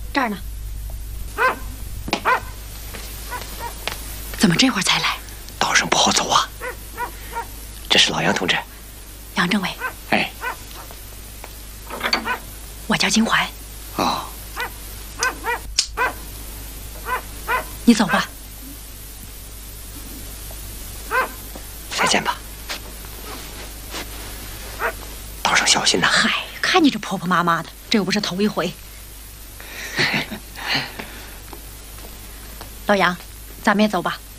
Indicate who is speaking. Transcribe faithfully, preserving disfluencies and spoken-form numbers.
Speaker 1: 这儿呢。怎么这会儿才来？
Speaker 2: 道上不好走啊。这是老杨同志。
Speaker 1: 杨政委。
Speaker 2: 哎。
Speaker 1: 我叫金环。
Speaker 2: 哦。
Speaker 1: 你走吧。
Speaker 2: 再见吧。道上小心呐。
Speaker 1: 嗨，看你这婆婆妈妈的，这又不是头一回。老杨，咱们也走吧。